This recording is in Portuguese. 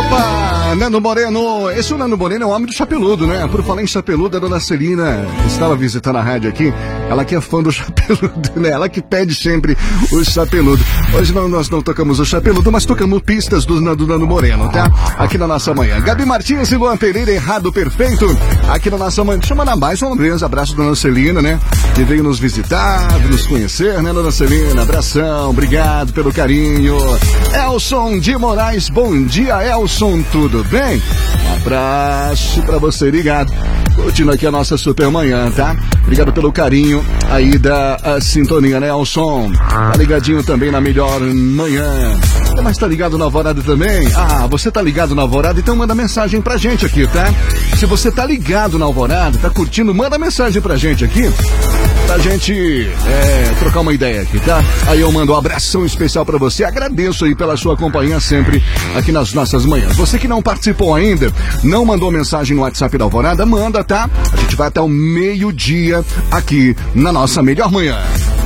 Opa, Nando Moreno, esse Nando Moreno é o homem do Chapeludo, né? Por falar em Chapeludo, a dona Celina estava visitando a rádio aqui, ela que é fã do Chapeludo, né? Ela que pede sempre o Chapeludo. Hoje nós não tocamos o Chapeludo, mas tocamos pistas do Nando Moreno, tá? Aqui na nossa manhã. Gabi Martins e Luan Pereira, errado perfeito, aqui na nossa manhã. Deixa eu mandar mais uma vez, abraço da dona Celina, né? Que veio nos visitar, nos conhecer, né, dona Celina? Abração, obrigado pelo carinho. Elson de Moraes, bom dia, Elson, tudo bem? Um abraço pra você, ligado. Curtindo aqui a nossa super manhã, tá? Obrigado pelo carinho aí da sintonia, né, Elson? Tá ligadinho também na melhor manhã. Mas tá ligado na Alvorada também? Ah, você tá ligado na Alvorada? Então manda mensagem pra gente aqui, tá? Se você tá ligado na Alvorada, tá curtindo, manda mensagem pra gente aqui. Pra gente trocar uma ideia aqui, tá? Aí eu mando um abração especial pra você. Agradeço aí pela sua companhia sempre aqui nas nossas manhãs. Você que não participou ainda, não mandou mensagem no WhatsApp da Alvorada, manda, tá? A gente vai até o meio-dia aqui na nossa melhor manhã.